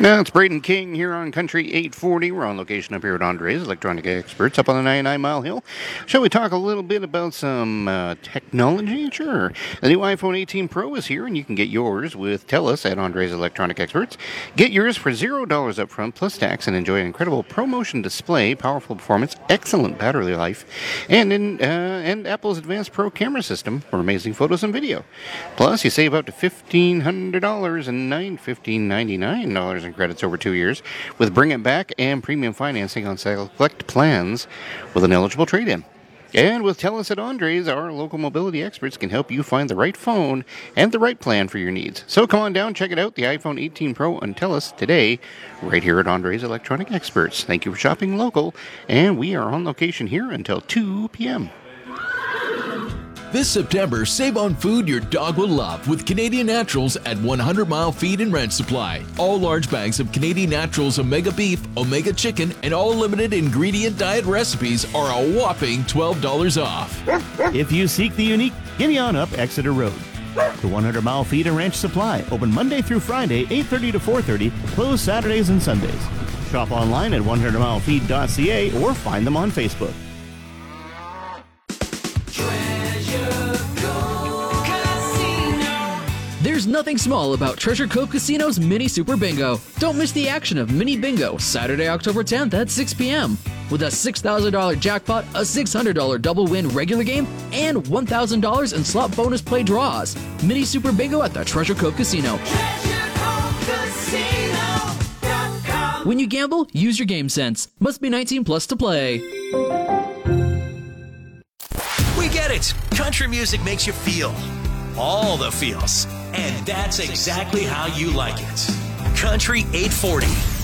Now it's Braden King here on Country 840. We're on location up here at Andre's Electronic Experts up on the 99 Mile Hill. Shall we talk a little bit about some technology? Sure. The new iPhone 18 Pro is here, and you can get yours with TELUS at Andre's Electronic Experts. Get yours for $0 up front plus tax and enjoy an incredible ProMotion display, powerful performance, excellent battery life, and Apple's Advanced Pro camera system for amazing photos and video. Plus, you save up to $1,500 and $1,599 in credits over 2 years with Bring It Back and premium financing on select plans with an eligible trade-in. And with TELUS at Andre's, our local mobility experts can help you find the right phone and the right plan for your needs. So come on down, check it out, the iPhone 18 Pro on TELUS today, right here at Andre's Electronic Experts. Thank you for shopping local, and we are on location here until 2 p.m. This September, save on food your dog will love with Canadian Naturals at 100 Mile Feed and Ranch Supply. All large bags of Canadian Naturals Omega Beef, Omega Chicken, and all limited ingredient diet recipes are a whopping $12 off. If you seek the unique, giddy on up Exeter Road. The 100 Mile Feed and Ranch Supply, open Monday through Friday, 8:30 to 4:30, closed Saturdays and Sundays. Shop online at 100milefeed.ca or find them on Facebook. There's nothing small about Treasure Cove Casino's Mini Super Bingo. Don't miss the action of Mini Bingo, Saturday, October 10th at 6 p.m. With a $6,000 jackpot, a $600 double win regular game, and $1,000 in slot bonus play draws. Mini Super Bingo at the Treasure Cove Casino. TreasureCoveCasino.com. When you gamble, use your game sense. Must be 19 plus to play. We get it. Country music makes you feel all the feels. And that's exactly how you like it. Country 840.